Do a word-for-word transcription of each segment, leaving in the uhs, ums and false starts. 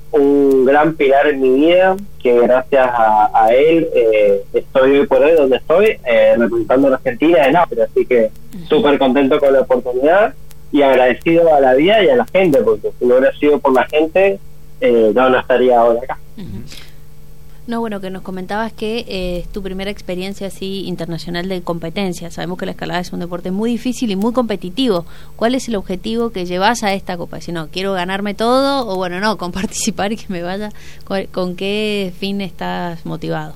un gran pilar en mi vida, que gracias a, a él eh, estoy hoy por hoy donde estoy, eh, representando a la Argentina en Austria, así que súper contento con la oportunidad y agradecido a la vida y a la gente, porque si no hubiera sido por la gente, eh, no, no estaría ahora acá. Uh-huh. No, bueno, que nos comentabas que eh, es tu primera experiencia así internacional de competencia. Sabemos que la escalada es un deporte muy difícil y muy competitivo. ¿Cuál es el objetivo que llevas a esta copa? Si no, quiero ganarme todo, o bueno, no, con participar y que me vaya. ¿Con, con qué fin estás motivado?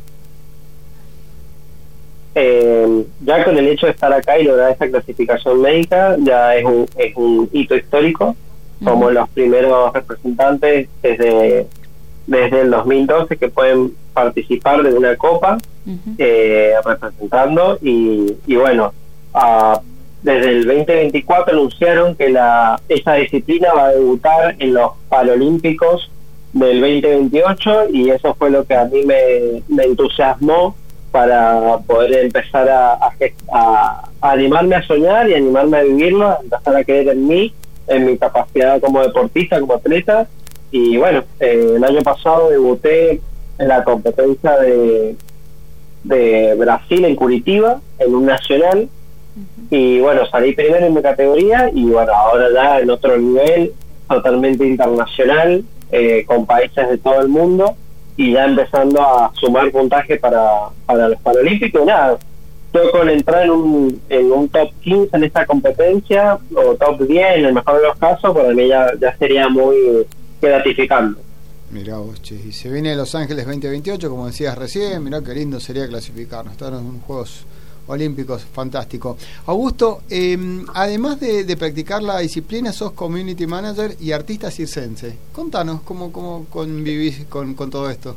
Eh, ya con el hecho de estar acá y lograr esta clasificación médica, ya es un, es un hito histórico. Uh-huh. Como los primeros representantes desde... desde el dos mil doce que pueden participar de una copa uh-huh. eh, representando y, y bueno uh, desde el veinte veinticuatro anunciaron que la esa disciplina va a debutar en los Paralímpicos del veinte veintiocho y eso fue lo que a mí me, me entusiasmó para poder empezar a, a, a, a animarme a soñar y animarme a vivirlo, a empezar a creer en mí, en mi capacidad como deportista, como atleta. Y bueno, eh, el año pasado debuté en la competencia de, de Brasil en Curitiba, en un nacional, uh-huh. y bueno, salí primero en mi categoría y bueno, ahora ya en otro nivel totalmente internacional, eh, con países de todo el mundo y ya empezando a sumar puntaje para, para los Paralímpicos. Y nada, yo con entrar en un, en un top quince en esta competencia, o top diez en el mejor de los casos, para mí ya, ya sería muy gratificante. Mirá vos, che, y se viene Los Ángeles veinte veintiocho, como decías recién, mirá qué lindo sería clasificarnos, estar en unos Juegos Olímpicos, fantástico. Augusto, eh, además de, de practicar la disciplina, sos community manager y artista circense. Contanos cómo, cómo convivís con, con todo esto.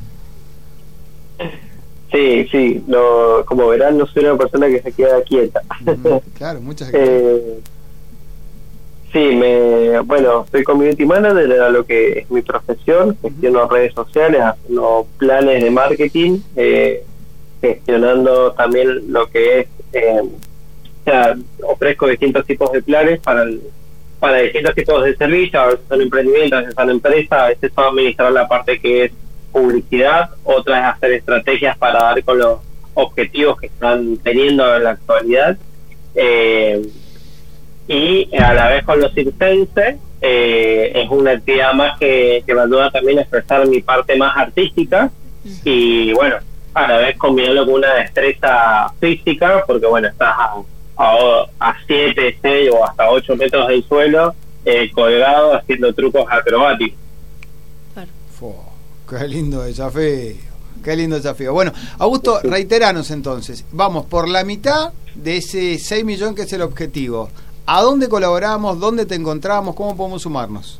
Sí, sí, lo, como verán, no soy una persona que se queda quieta. Mm, claro, muchas gracias. eh, Sí, me, bueno, soy community manager, era lo que es mi profesión, gestiono uh-huh. redes sociales, haciendo planes de marketing, eh, gestionando también lo que es, eh, o sea, ofrezco distintos tipos de planes para el, para distintos tipos de servicios, a veces son emprendimientos, a veces son empresas, a veces son administrar la parte que es publicidad, otra es hacer estrategias para dar con los objetivos que están teniendo en la actualidad. Eh, y a la vez con los circenses eh, es una actividad más que, que me ayuda también a expresar mi parte más artística y bueno, a la vez combinarlo con una destreza física porque bueno, estás a, a, a siete, seis o hasta ocho metros del suelo eh, colgado haciendo trucos acrobáticos. Fo, qué lindo desafío, qué lindo desafío. Bueno, Augusto, reiteranos entonces, vamos por la mitad de ese seis millones que es el objetivo. ¿A dónde colaboramos? ¿Dónde te encontramos? ¿Cómo podemos sumarnos?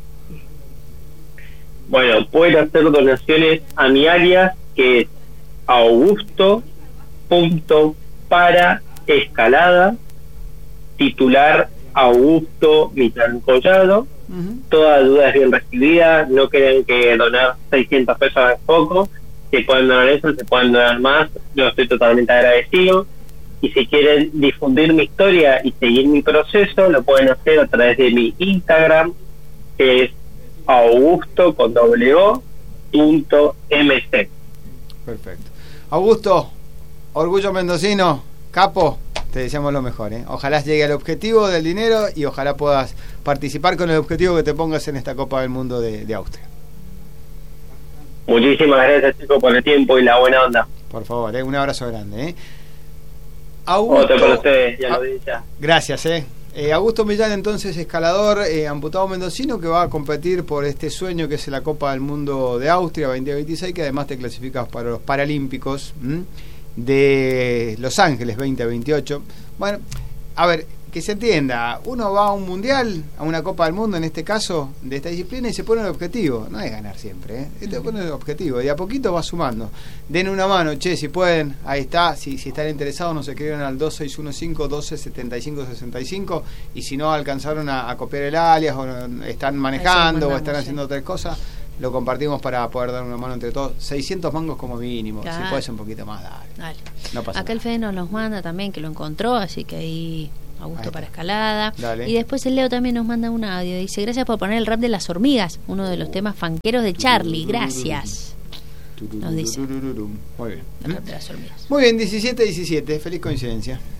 Bueno, pueden hacer donaciones a mi alias, que es augusto punto para escalada, titular Augusto Mitrán Collado. Uh-huh. Toda ayuda es bien recibida, no creen que donar seiscientos pesos es poco, si pueden donar eso, se pueden donar más, yo estoy totalmente agradecido. Y si quieren difundir mi historia y seguir mi proceso, lo pueden hacer a través de mi Instagram, que es augusto con doble o punto mc. Perfecto. Augusto, orgullo mendocino, capo, te deseamos lo mejor, ¿eh? Ojalá llegue al objetivo del dinero y ojalá puedas participar con el objetivo que te pongas en esta Copa del Mundo de, de Austria. Muchísimas gracias, chicos, por el tiempo y la buena onda. Por favor, ¿eh? Un abrazo grande, ¿eh? Augusto, otro para ustedes, ya lo dije ya. Gracias, eh. eh Augusto Millán, entonces, escalador eh, amputado mendocino que va a competir por este sueño que es la Copa del Mundo de Austria veinte veintiséis, que además te clasificas para los Paralímpicos ¿m? de Los Ángeles veinte veintiocho. Bueno, a ver, que se entienda, uno va a un mundial, a una Copa del Mundo en este caso, de esta disciplina, y se pone el objetivo, no es ganar siempre, ¿eh? Te pone el objetivo, y a poquito va sumando. Den una mano, che, si pueden, ahí está, si, si están interesados, nos escriben al dos seis uno cinco, doce setenta y cinco sesenta y cinco, y si no alcanzaron a, a copiar el alias, o están manejando, o están haciendo otras cosas, lo compartimos para poder dar una mano entre todos. Seiscientos mangos como mínimo, claro. Si puedes un poquito más, dale. Dale. No pasa Acá nada. El Fede nos los manda también, que lo encontró, así que ahí a gusto para escalada. Dale. Y después el Leo también nos manda un audio. Dice, gracias por poner el rap de las hormigas, uno de los temas fanqueros de Charlie. Gracias. Nos dice. Muy bien. El rap de las hormigas. Muy bien, diecisiete diecisiete. Feliz coincidencia.